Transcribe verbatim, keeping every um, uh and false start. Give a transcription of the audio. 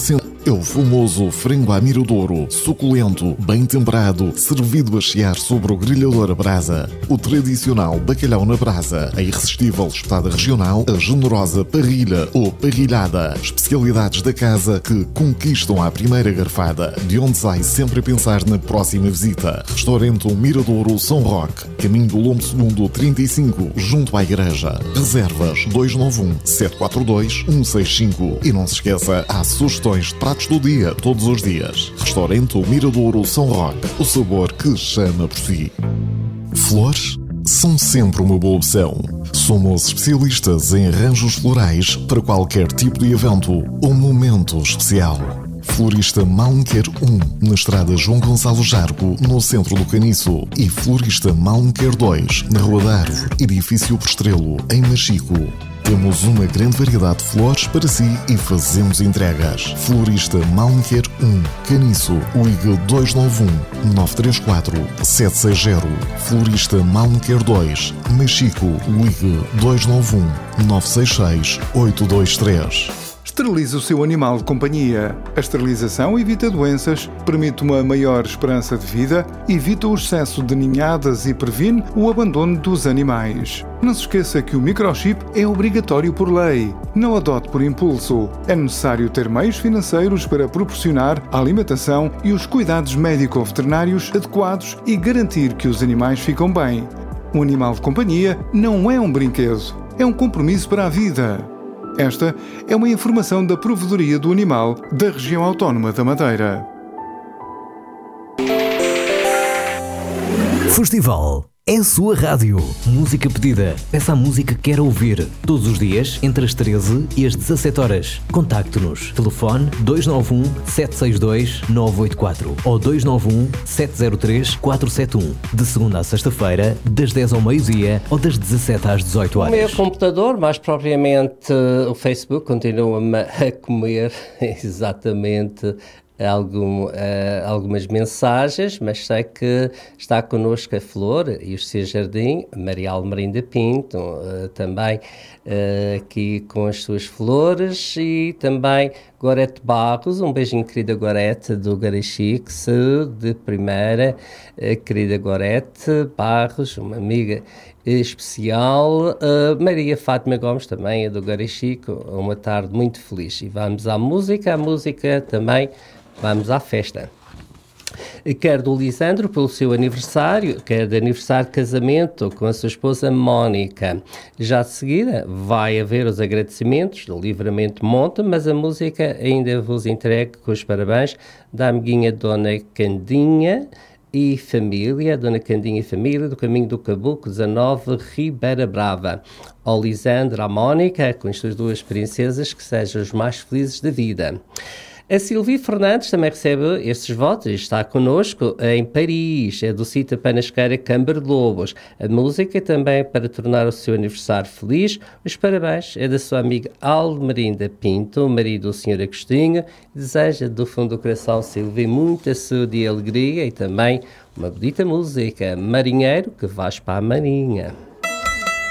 Centro. É o famoso frango à Miradouro, suculento, bem temperado, servido a chiar sobre o grelhador a brasa. O tradicional bacalhau na brasa, a irresistível espetada regional, a generosa parrilha ou parrilhada. Especialidades da casa que conquistam à primeira garfada, de onde sai sempre a pensar na próxima visita. Restaurante Miradouro São Roque, caminho do Lombo Segundo trinta e cinco, junto à igreja. Reservas dois nove um, sete quatro dois, um seis cinco. E não se esqueça, há sugestões de pratos do dia, todos os dias. Restaurante Miradouro São Roque, o sabor que chama por si. Flores são sempre uma boa opção. Somos especialistas em arranjos florais para qualquer tipo de evento ou momento especial. Florista Malmequer um, na estrada João Gonçalo Jargo, no centro do Caniço. E Florista Malmequer dois, na Rua da Árvore, edifício Postrelo, em Machico. Temos uma grande variedade de flores para si e fazemos entregas. Florista Malmequer um, Caniço, ligue dois nove um, nove três quatro, sete seis zero. Florista Malmequer dois, Machico, ligue dois nove um, nove seis seis, oito dois três. Esterilize o seu animal de companhia. A esterilização evita doenças, permite uma maior esperança de vida, evita o excesso de ninhadas e previne o abandono dos animais. Não se esqueça que o microchip é obrigatório por lei. Não adote por impulso. É necessário ter meios financeiros para proporcionar a alimentação e os cuidados médico-veterinários adequados e garantir que os animais ficam bem. Um animal de companhia não é um brinquedo, é um compromisso para a vida. Esta é uma informação da Provedoria do Animal da Região Autónoma da Madeira. Festival é a sua rádio. Música pedida. Peça a música que quer ouvir. Todos os dias, entre as treze e as dezassete horas. Contacte-nos. Telefone dois nove um, sete seis dois, nove oito quatro ou dois nove um, sete zero três, quatro sete um. De segunda a sexta-feira, das dez ao meio-dia ou das dezassete às dezoito horas. O meu computador, mais propriamente o Facebook, continua-me a comer exatamente Algum, uh, algumas mensagens, mas sei que está connosco a Flor e o seu jardim, Maria Almerinda Pinto, uh, também uh, aqui com as suas flores, e também Gorete Barros, um beijinho, querida Gorete, do Garachique, de primeira, uh, querida Gorete Barros, uma amiga especial. uh, Maria Fátima Gomes, também é do Garachique, uma tarde muito feliz. E vamos à música, a música também. Vamos à festa. Quer do Lisandro pelo seu aniversário, quer de aniversário de casamento com a sua esposa Mónica. Já de seguida vai haver os agradecimentos do Livramento Monte, mas a música ainda vos entregue com os parabéns da amiguinha Dona Candinha e família, Dona Candinha e família, do Caminho do Cabuco dezanove, Ribeira Brava. Ao Lisandro, à Mónica, com estas duas princesas, que sejam os mais felizes da vida. A Silvia Fernandes também recebe estes votos e está connosco em Paris, é do sítio Panasqueira Câmara de Lobos. A música também para tornar o seu aniversário feliz. Os parabéns é da sua amiga Almerinda Pinto, marido do senhor Agostinho. Deseja do fundo do coração, Silvia, muita saúde e alegria e também uma bonita música, Marinheiro, que vais para a Marinha.